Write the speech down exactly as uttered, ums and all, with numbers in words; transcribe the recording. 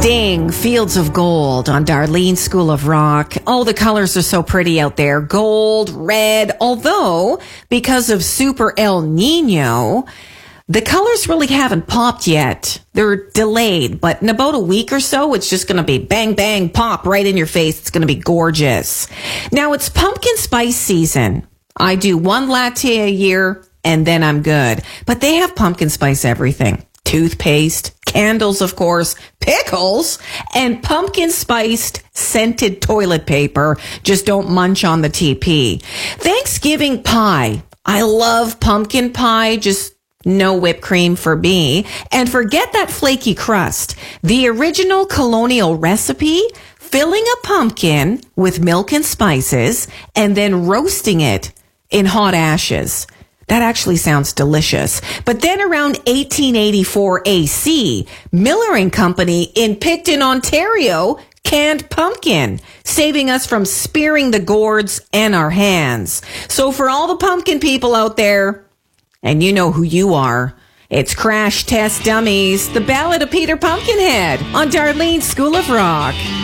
Sting, Fields of Gold on Darlene School of Rock. Oh, the colors are so pretty out there. Gold, red, although because of Super El Nino, the colors really haven't popped yet. They're delayed, but in about a week or so, it's just going to be bang, bang, pop right in your face. It's going to be gorgeous. Now, it's pumpkin spice season. I do one latte a year, and then I'm good. But they have pumpkin spice everything. Toothpaste, candles, of course, pickles, and pumpkin spiced scented toilet paper. Just don't munch on the T P. Thanksgiving pie. I love pumpkin pie, just no whipped cream for me. And forget that flaky crust. The original colonial recipe, filling a pumpkin with milk and spices and then roasting it in hot ashes. That actually sounds delicious. But then around eighteen eighty-four A C, Miller and Company in Picton, Ontario, canned pumpkin, saving us from spearing the gourds and our hands. So for all the pumpkin people out there, and you know who you are, it's Crash Test Dummies, the Ballad of Peter Pumpkinhead on Darlene School of Rock.